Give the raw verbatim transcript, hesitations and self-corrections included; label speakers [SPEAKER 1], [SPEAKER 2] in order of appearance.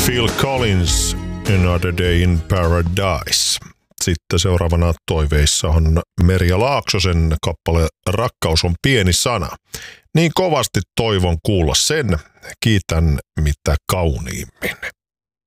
[SPEAKER 1] Phil Collins, Another Day in Paradise. Sitten seuraavana toiveissa on Merja Laaksosen kappale Rakkaus on pieni sana. Niin kovasti toivon kuulla sen, kiitän mitä kauniimmin.